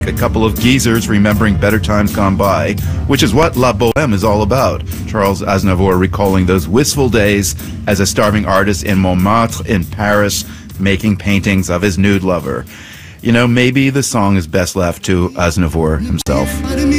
A couple of geezers remembering better times gone by, which is what La Bohème is all about. Charles Aznavour recalling those wistful days as a starving artist in Montmartre in Paris, making paintings of his nude lover. You know, maybe the song is best left to Aznavour himself.